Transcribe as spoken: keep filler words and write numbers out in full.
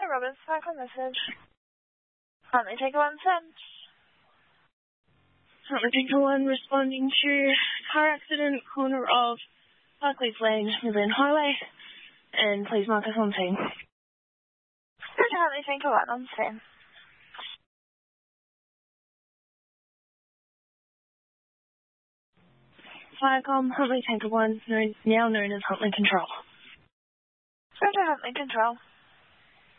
Robbins, cycle message. Huntley Tanker one sent. Huntley Tanker one responding to car accident, corner of Parkleys Lane, Midland Highway, and please mark us on scene. Roger, Huntley Tanker one on scene. Firecom, Huntley Tanker one, known, now known as Huntley Control. Roger, Huntley Control.